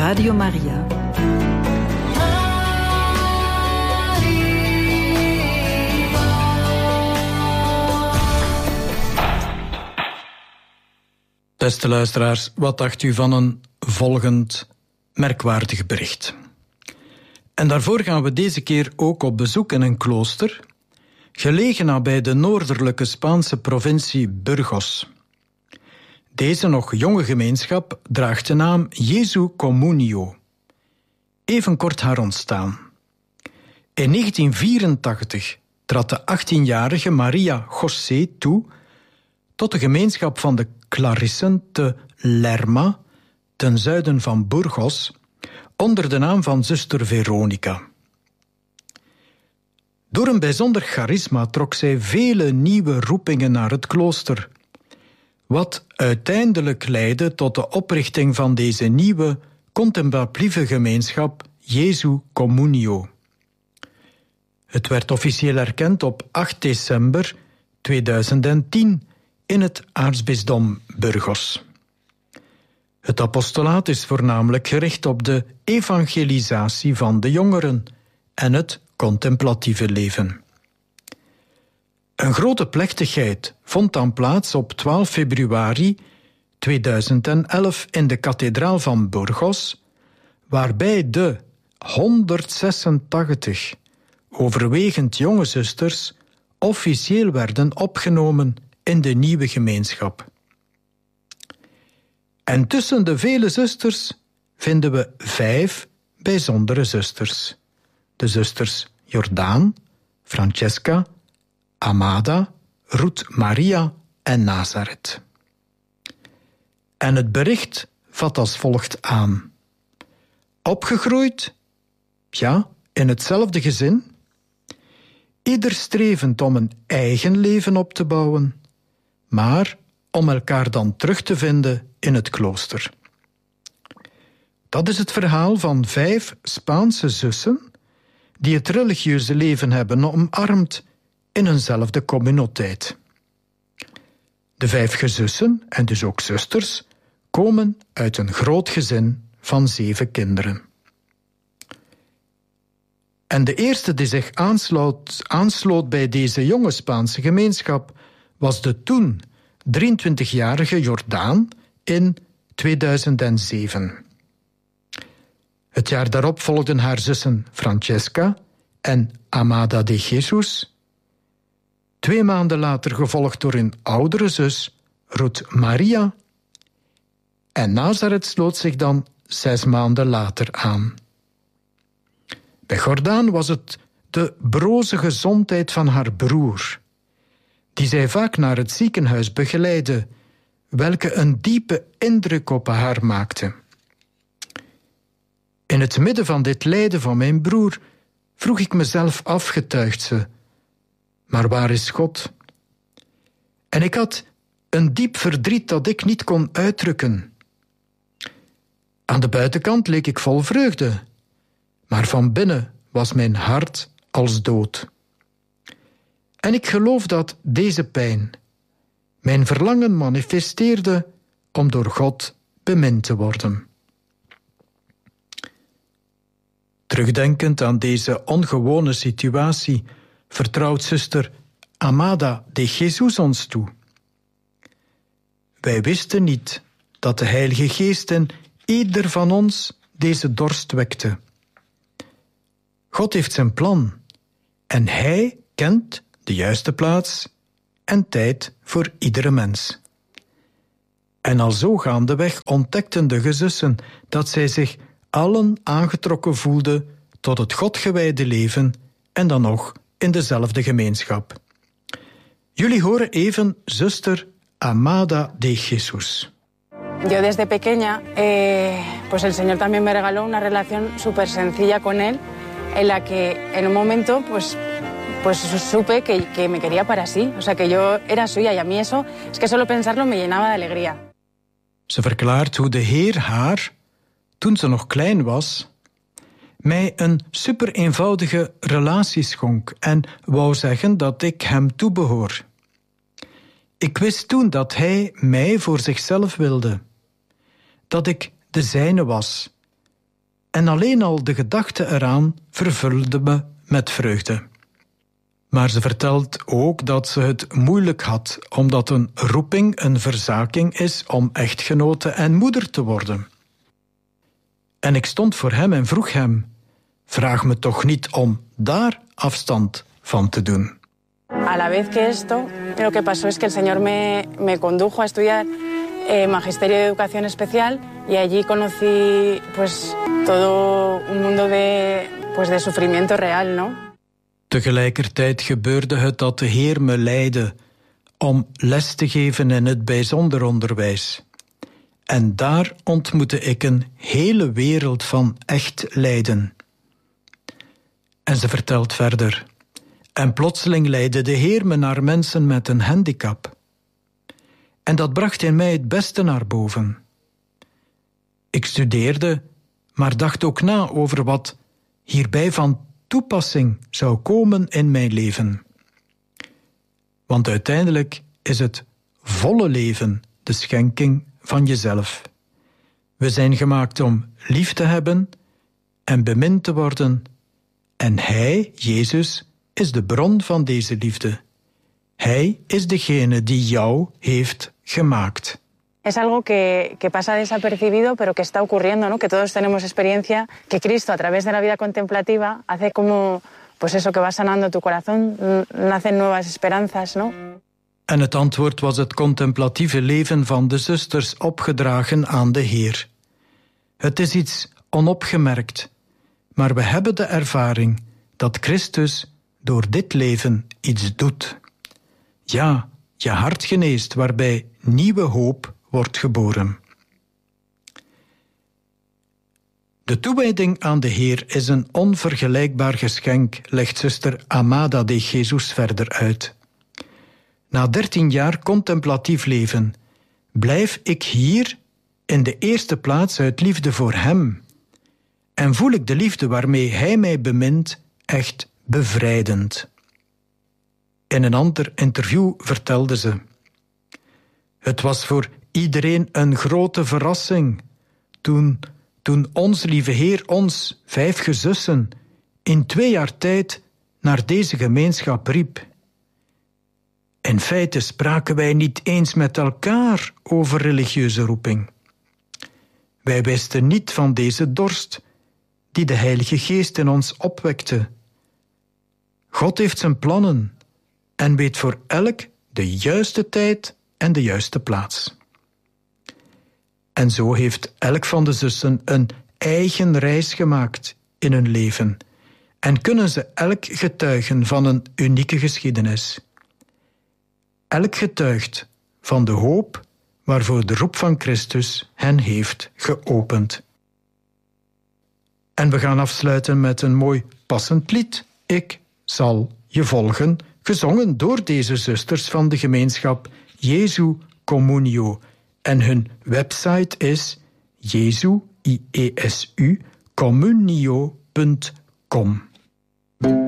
Radio Maria. Beste luisteraars, wat dacht u van een volgend merkwaardig bericht? En daarvoor gaan we deze keer ook op bezoek in een klooster, gelegen nabij de noordelijke Spaanse provincie Burgos. Deze nog jonge gemeenschap draagt de naam Jesu Comunio. Even kort haar ontstaan. In 1984 trad de 18-jarige Maria José toe tot de gemeenschap van de Clarissen te Lerma, ten zuiden van Burgos, onder de naam van zuster Veronica. Door een bijzonder charisma trok zij vele nieuwe roepingen naar het klooster, wat uiteindelijk leidde tot de oprichting van deze nieuwe contemplatieve gemeenschap Jesu Comunio. Het werd officieel erkend op 8 december 2010 in het aartsbisdom Burgos. Het apostolaat is voornamelijk gericht op de evangelisatie van de jongeren en het contemplatieve leven. Een grote plechtigheid vond dan plaats op 12 februari 2011 in de kathedraal van Burgos, waarbij de 186 overwegend jonge zusters officieel werden opgenomen in de nieuwe gemeenschap. En tussen de vele zusters vinden we 5 bijzondere zusters. De zusters Jordaan, Francesca, Amada, Ruth Maria en Nazareth. En het bericht vat als volgt aan. Opgegroeid, ja, in hetzelfde gezin, ieder strevend om een eigen leven op te bouwen, maar om elkaar dan terug te vinden in het klooster. Dat is het verhaal van 5 Spaanse zussen die het religieuze leven hebben omarmd in eenzelfde communiteit. De 5 gezussen, en dus ook zusters, komen uit een groot gezin van 7 kinderen. En de eerste die zich aansloot bij deze jonge Spaanse gemeenschap was de toen 23-jarige Jordaan in 2007. Het jaar daarop volgden haar zussen Francesca en Amada de Jesus. 2 maanden later gevolgd door een oudere zus, Ruth Maria. En Nazareth sloot zich dan 6 maanden later aan. Bij Jordaan was het de broze gezondheid van haar broer, die zij vaak naar het ziekenhuis begeleidde, welke een diepe indruk op haar maakte. In het midden van dit lijden van mijn broer vroeg ik mezelf af, getuigt ze, maar waar is God? En ik had een diep verdriet dat ik niet kon uitdrukken. Aan de buitenkant leek ik vol vreugde, maar van binnen was mijn hart als dood. En ik geloof dat deze pijn mijn verlangen manifesteerde om door God bemind te worden. Terugdenkend aan deze ongewone situatie vertrouwt zuster Amada de Jesus ons toe. Wij wisten niet dat de Heilige Geest in ieder van ons deze dorst wekte. God heeft zijn plan en Hij kent de juiste plaats en tijd voor iedere mens. En al zo gaandeweg ontdekten de gezussen dat zij zich allen aangetrokken voelden tot het Godgewijde leven en dan nog in dezelfde gemeenschap. Jullie horen even zuster Amada de Jesus. Yo desde pequeña, pues el Señor también me regaló una relación súper sencilla con Él, en la que en un momento pues supe que me quería para sí, o sea que yo era suya y a mí eso, es que solo pensarlo me llenaba de alegría. Ze verklaart hoe de Heer haar, toen ze nog klein was, mij een super eenvoudige relatie schonk en wou zeggen dat ik hem toebehoor. Ik wist toen dat hij mij voor zichzelf wilde, dat ik de zijne was, en alleen al de gedachte eraan vervulde me met vreugde. Maar ze vertelt ook dat ze het moeilijk had, omdat een roeping een verzaking is om echtgenote en moeder te worden. En ik stond voor hem en vroeg hem: vraag me toch niet om daar afstand van te doen. A la vez que esto, lo que pasó es que el Señor me condujo a estudiar Magisterio de Educación Especial y allí conocí pues todo un mundo de sufrimiento real, ¿no? Tegelijkertijd gebeurde het dat de Heer me leidde om les te geven in het bijzonder onderwijs. En daar ontmoette ik een hele wereld van echt lijden. En ze vertelt verder: en plotseling leidde de Heer me naar mensen met een handicap. En dat bracht in mij het beste naar boven. Ik studeerde, maar dacht ook na over wat hierbij van toepassing zou komen in mijn leven. Want uiteindelijk is het volle leven de schenking van jezelf. We zijn gemaakt om lief te hebben en bemind te worden. En Hij, Jezus, is de bron van deze liefde. Hij is degene die jou heeft gemaakt. Es algo que pasa desapercibido, pero que está ocurriendo, ¿no? Que todos tenemos experiencia, que Cristo a través de la vida contemplativa hace como, pues eso, que va sanando tu corazón, nacen nuevas esperanzas, ¿no? En het antwoord was het contemplatieve leven van de zusters opgedragen aan de Heer. Het is iets onopgemerkt, maar we hebben de ervaring dat Christus door dit leven iets doet. Ja, je hart geneest, waarbij nieuwe hoop wordt geboren. De toewijding aan de Heer is een onvergelijkbaar geschenk, legt zuster Amada de Jesus verder uit. Na 13 jaar contemplatief leven blijf ik hier in de eerste plaats uit liefde voor Hem en voel ik de liefde waarmee Hij mij bemint echt bevrijdend. In een ander interview vertelde ze: het was voor iedereen een grote verrassing toen ons lieve Heer ons 5 gezussen in 2 jaar tijd naar deze gemeenschap riep. In feite spraken wij niet eens met elkaar over religieuze roeping. Wij wisten niet van deze dorst die de Heilige Geest in ons opwekte. God heeft zijn plannen en weet voor elk de juiste tijd en de juiste plaats. En zo heeft elk van de zussen een eigen reis gemaakt in hun leven en kunnen ze elk getuigen van een unieke geschiedenis. Elk getuigt van de hoop waarvoor de roep van Christus hen heeft geopend. En we gaan afsluiten met een mooi passend lied. Ik zal je volgen, gezongen door deze zusters van de gemeenschap Jesu Communio. En hun website is jesu.communio.com.